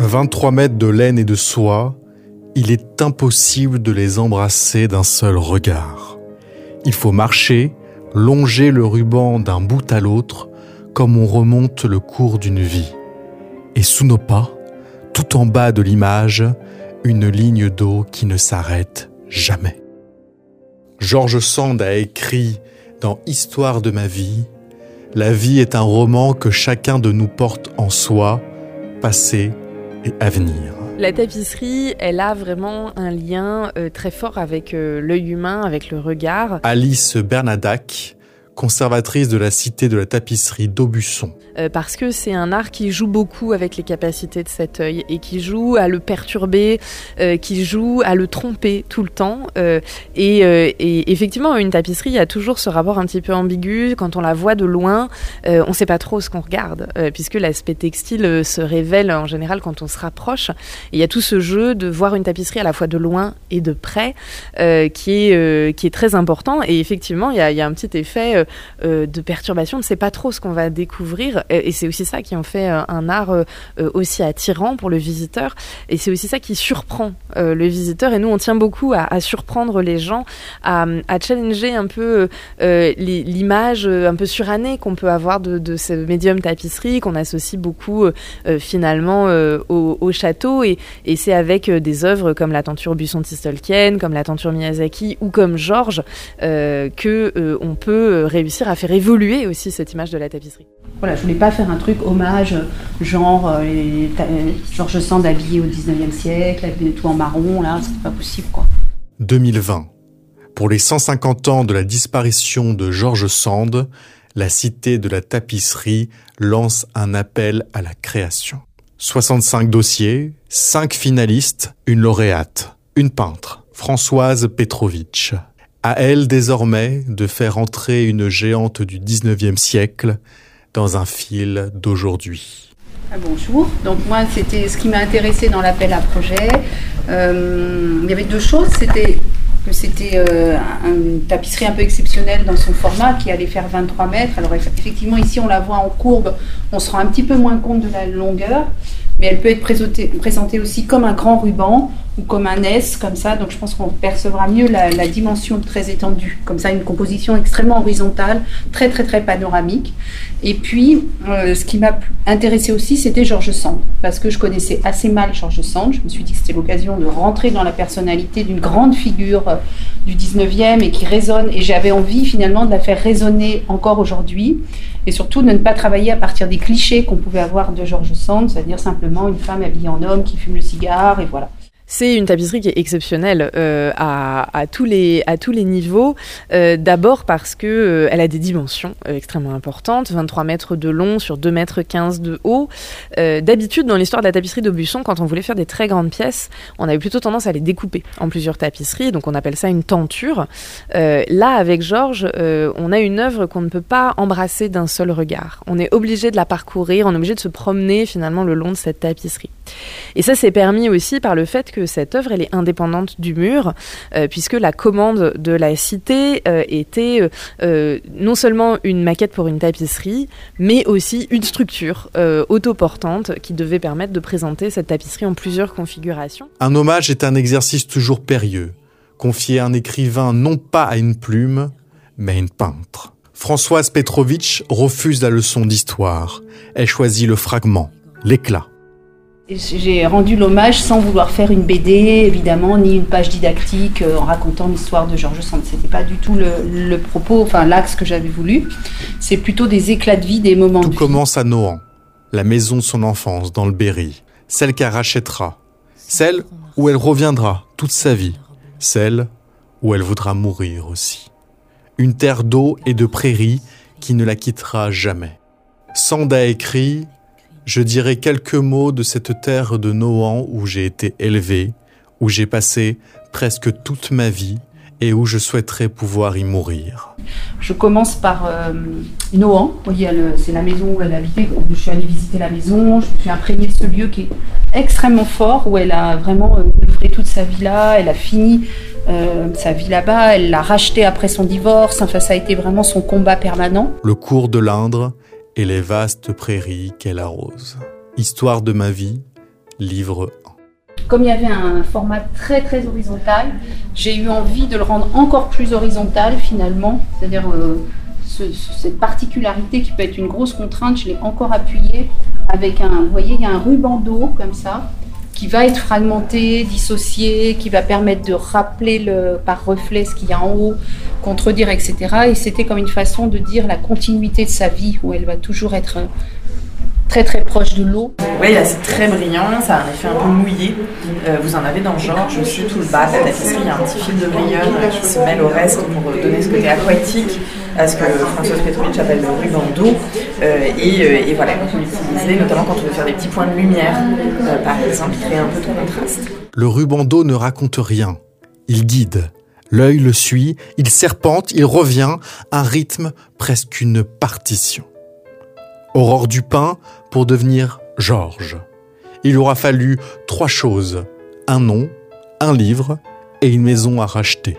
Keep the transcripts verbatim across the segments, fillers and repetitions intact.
vingt-trois mètres de laine et de soie, il est impossible de les embrasser d'un seul regard. Il faut marcher, longer le ruban d'un bout à l'autre, comme on remonte le cours d'une vie. Et sous nos pas, tout en bas de l'image, une ligne d'eau qui ne s'arrête jamais. George Sand a écrit dans Histoire de ma vie, « La vie est un roman que chacun de nous porte en soi, passé et avenir. » La tapisserie, elle a vraiment un lien euh, très fort avec euh, l'œil humain, avec le regard. Alice Bernadac, conservatrice de la Cité de la tapisserie d'Aubusson. Euh, parce que c'est un art qui joue beaucoup avec les capacités de cet œil et qui joue à le perturber, euh, qui joue à le tromper tout le temps. Euh, et, euh, et effectivement, une tapisserie, il y a toujours ce rapport un petit peu ambigu. Quand on la voit de loin, euh, on ne sait pas trop ce qu'on regarde, euh, puisque l'aspect textile euh, se révèle en général quand on se rapproche. Et il y a tout ce jeu de voir une tapisserie à la fois de loin et de près, euh, qui, est, euh, qui est très important. Et effectivement, il y a, il y a un petit effet euh, euh, de perturbation. On ne sait pas trop ce qu'on va découvrir. Et c'est aussi ça qui en fait un art euh, aussi attirant pour le visiteur. Et c'est aussi ça qui surprend euh, le visiteur. Et nous, on tient beaucoup à, à surprendre les gens, à, à challenger un peu euh, l'image un peu surannée qu'on peut avoir de, de ce médium tapisserie, qu'on associe beaucoup euh, finalement euh, au, au château. Et, et c'est avec des œuvres comme la tenture Buisson-Tolkien, comme la tenture Miyazaki ou comme Georges euh, que euh, on peut réussir à faire évoluer aussi cette image de la tapisserie. Voilà, je voulais pas faire un truc hommage, genre euh, les, euh, George Sand habillé au dix-neuvième siècle, avec tout en marron, là, c'est pas possible, quoi. deux mille vingt. Pour les cent cinquante ans de la disparition de George Sand, la Cité de la tapisserie lance un appel à la création. soixante-cinq dossiers, cinq finalistes, une lauréate, une peintre, Françoise Petrovitch. À elle désormais de faire entrer une géante du dix-neuvième siècle dans un fil d'aujourd'hui. Ah, bonjour, donc moi c'était ce qui m'a intéressé dans l'appel à projet. Euh, il y avait deux choses, c'était que c'était euh, une tapisserie un peu exceptionnelle dans son format qui allait faire vingt-trois mètres. Alors effectivement ici on la voit en courbe, on se rend un petit peu moins compte de la longueur, mais elle peut être présentée, présentée aussi comme un grand ruban ou comme un S, comme ça, donc je pense qu'on percevra mieux la, la dimension très étendue, comme ça, une composition extrêmement horizontale, très très très panoramique. Et puis, euh, ce qui m'a intéressé aussi, c'était George Sand, parce que je connaissais assez mal George Sand. Je me suis dit que c'était l'occasion de rentrer dans la personnalité d'une grande figure euh, du dix-neuvième et qui résonne, et j'avais envie finalement de la faire résonner encore aujourd'hui, et surtout de ne pas travailler à partir des clichés qu'on pouvait avoir de George Sand, c'est-à-dire simplement une femme habillée en homme qui fume le cigare, et voilà. C'est une tapisserie qui est exceptionnelle euh, à, à, tous les, à tous les niveaux. Euh, d'abord parce qu'elle euh, a des dimensions euh, extrêmement importantes, vingt-trois mètres de long sur deux mètres quinze de haut. Euh, d'habitude, dans l'histoire de la tapisserie d'Aubusson, quand on voulait faire des très grandes pièces, on avait plutôt tendance à les découper en plusieurs tapisseries, donc on appelle ça une tenture. Euh, là, avec Georges, euh, on a une œuvre qu'on ne peut pas embrasser d'un seul regard. On est obligé de la parcourir, on est obligé de se promener finalement le long de cette tapisserie. Et ça, c'est permis aussi par le fait que cette œuvre, elle est indépendante du mur, euh, puisque la commande de la cité euh, était euh, non seulement une maquette pour une tapisserie, mais aussi une structure euh, autoportante qui devait permettre de présenter cette tapisserie en plusieurs configurations. Un hommage est un exercice toujours périlleux, confié à un écrivain non pas à une plume, mais à une peintre. Françoise Petrovitch refuse la leçon d'histoire. Elle choisit le fragment, l'éclat. J'ai rendu l'hommage sans vouloir faire une B D, évidemment, ni une page didactique euh, en racontant l'histoire de George Sand. C'était pas du tout le, le propos, enfin l'axe que j'avais voulu. C'est plutôt des éclats de vie, des moments Tout de vie. Tout commence à Nohant, la maison de son enfance dans le Berry, celle qu'elle rachètera, celle où elle reviendra toute sa vie, celle où elle voudra mourir aussi. Une terre d'eau et de prairies qui ne la quittera jamais. Sand a écrit « Je dirai quelques mots de cette terre de Nohant où j'ai été élevé, où j'ai passé presque toute ma vie et où je souhaiterais pouvoir y mourir. » Je commence par euh, Nohant. Vous voyez, elle, c'est la maison où elle habitait. Je suis allée visiter la maison, je me suis imprégnée de ce lieu qui est extrêmement fort, où elle a vraiment euh, œuvré toute sa vie là, elle a fini euh, sa vie là-bas, elle l'a racheté après son divorce, enfin ça a été vraiment son combat permanent. Le cours de l'Indre et les vastes prairies qu'elle arrose. Histoire de ma vie, livre un. Comme il y avait un format très très horizontal, j'ai eu envie de le rendre encore plus horizontal finalement, c'est-à-dire euh, ce, cette particularité qui peut être une grosse contrainte, je l'ai encore appuyée avec un, vous voyez, il y a un ruban d'eau comme ça, qui va être fragmenté, dissocié, qui va permettre de rappeler le, par reflet ce qu'il y a en haut, contredire, et cetera. Et c'était comme une façon de dire la continuité de sa vie, où elle va toujours être très très proche de l'eau. Oui, là c'est très brillant, ça a un effet un peu mouillé. Euh, vous en avez dans Georges aussi, tout le bas de la tapisserie, il y a un petit fil de brillonne qui se mêle au reste pour donner ce côté aquatique à ce que Françoise Petrovitch appelle le ruban d'eau. Euh, et, euh, et voilà, on peut l'utiliser notamment quand on veut faire des petits points de lumière, euh, par exemple, qui crée un peu de contraste. Le ruban d'eau ne raconte rien, il guide. L'œil le suit, il serpente, il revient, un rythme, presque une partition. Aurore Dupin pour devenir Georges. Il aura fallu trois choses, un nom, un livre et une maison à racheter.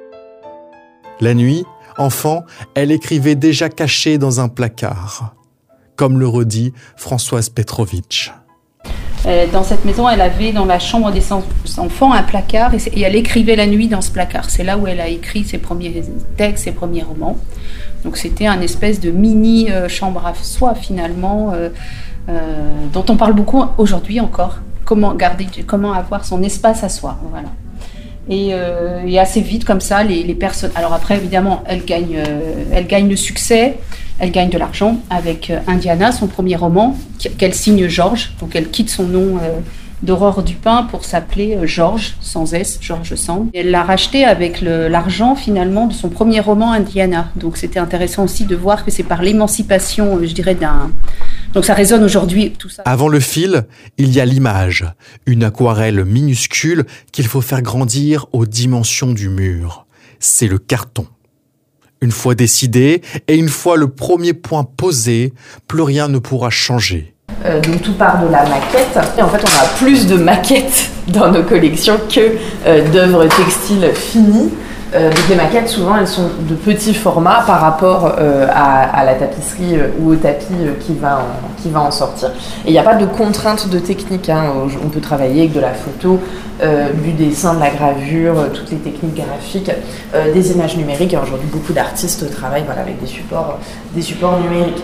La nuit, enfant, elle écrivait déjà cachée dans un placard, comme le redit Françoise Petrovitch. Dans cette maison, elle avait dans la chambre des enfants un placard et, et elle écrivait la nuit dans ce placard. C'est là où elle a écrit ses premiers textes, ses premiers romans. Donc c'était un espèce de mini euh, chambre à soi finalement, euh, euh, dont on parle beaucoup aujourd'hui encore. Comment garder, comment avoir son espace à soi, voilà. Et, euh, et assez vite comme ça, les, les personnes. Alors après évidemment, elle gagne, euh, elle gagne le succès, elle gagne de l'argent avec euh, Indiana, son premier roman, qu'elle signe Georges. Donc elle quitte son nom euh, d'Aurore Dupin pour s'appeler euh, Georges, sans S, Georges Sand. Elle l'a racheté avec le, l'argent finalement de son premier roman Indiana. Donc c'était intéressant aussi de voir que c'est par l'émancipation, je dirais, d'un... Donc ça résonne aujourd'hui, tout ça. Avant le fil, il y a l'image, une aquarelle minuscule qu'il faut faire grandir aux dimensions du mur. C'est le carton. Une fois décidé et une fois le premier point posé, plus rien ne pourra changer. Euh, donc tout part de la maquette. Et en fait, on a plus de maquettes dans nos collections que euh, d'œuvres textiles finies. Euh, donc les maquettes, souvent, elles sont de petits formats par rapport euh, à, à la tapisserie euh, ou au tapis euh, qui, va en, qui va en sortir. Et il n'y a pas de contrainte de technique. Hein. On peut travailler avec de la photo, euh, du dessin, de la gravure, euh, toutes les techniques graphiques, euh, des images numériques. Et aujourd'hui, beaucoup d'artistes travaillent voilà, avec des supports, des supports numériques.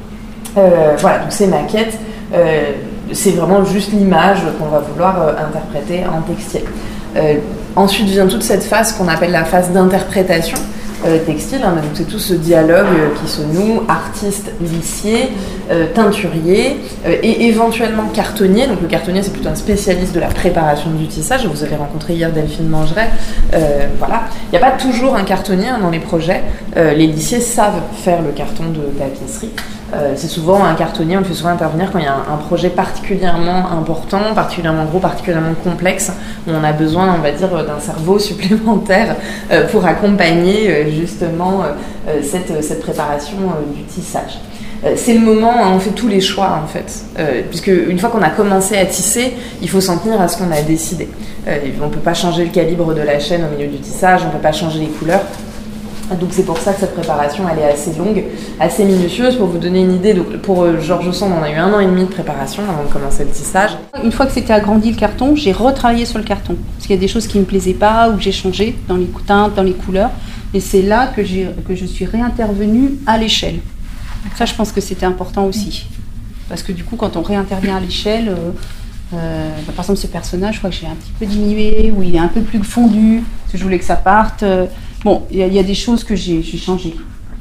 Euh, voilà, donc ces maquettes, euh, c'est vraiment juste l'image qu'on va vouloir euh, interpréter en textile. Euh, ensuite vient toute cette phase qu'on appelle la phase d'interprétation euh, textile. Hein, donc c'est tout ce dialogue euh, qui se noue artiste, lissier, euh, teinturier euh, et éventuellement cartonnier. Donc le cartonnier, c'est plutôt un spécialiste de la préparation du tissage. Vous avez rencontré hier Delphine Mangeret. Euh, voilà. Il n'y a pas toujours un cartonnier hein, dans les projets. Euh, les lissiers savent faire le carton de tapisserie. Euh, c'est souvent un cartonnier, on le fait souvent intervenir quand il y a un, un projet particulièrement important, particulièrement gros, particulièrement complexe, où on a besoin, on va dire, d'un cerveau supplémentaire euh, pour accompagner euh, justement euh, cette, cette préparation euh, du tissage. Euh, c'est le moment, hein, on fait tous les choix en fait, euh, puisque une fois qu'on a commencé à tisser, il faut s'en tenir à ce qu'on a décidé. Euh, on ne peut pas changer le calibre de la chaîne au milieu du tissage, on ne peut pas changer les couleurs. Donc c'est pour ça que cette préparation elle est assez longue, assez minutieuse. Pour vous donner une idée, donc pour euh, Georges Sand, on a eu un an et demi de préparation avant de commencer le tissage. Une fois que c'était agrandi le carton, j'ai retravaillé sur le carton. Parce qu'il y a des choses qui ne me plaisaient pas ou que j'ai changé dans les teintes, dans les couleurs. Et c'est là que, j'ai, que je suis réintervenue à l'échelle. Ça, je pense que c'était important aussi. Parce que du coup, quand on réintervient à l'échelle, euh, euh, bah, par exemple ce personnage, je crois que j'ai un petit peu diminué, ou il est un peu plus fondu, parce que je voulais que ça parte. Euh, Bon, il y, y a des choses que j'ai, j'ai changées.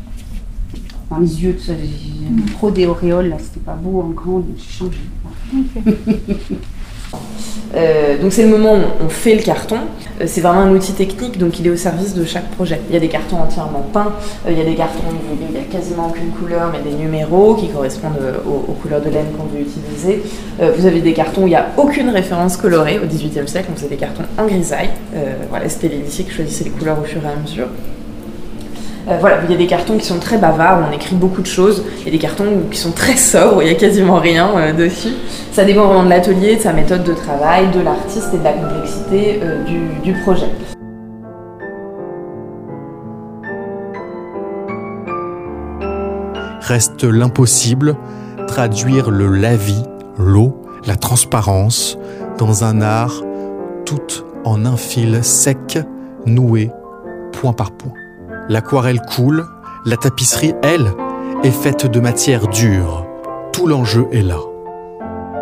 Dans les yeux, tout ça, j'ai trop d'auréoles, là, c'était pas beau en grand, donc j'ai changé. Okay. euh, donc c'est le moment où on fait le carton. Euh, c'est vraiment un outil technique, donc il est au service de chaque projet. Il y a des cartons entièrement peints, euh, il y a des cartons où il n'y a quasiment aucune couleur, mais des numéros qui correspondent aux, aux couleurs de laine qu'on veut utiliser. Euh, vous avez des cartons où il n'y a aucune référence colorée. Au dix-huitième siècle, on faisait des cartons en grisaille. Euh, voilà, c'était les lissiers qui choisissaient les couleurs au fur et à mesure. Euh, voilà, il y a des cartons qui sont très bavards, où on écrit beaucoup de choses. Il y a des cartons qui sont très sobres, où il n'y a quasiment rien euh, dessus. Ça dépend vraiment de l'atelier, de sa méthode de travail, de l'artiste et de la complexité euh, du, du projet. Reste l'impossible, traduire le la-vie, l'eau, la transparence, dans un art tout en un fil sec, noué, point par point. L'aquarelle coule, la tapisserie, elle, est faite de matière dure. Tout l'enjeu est là.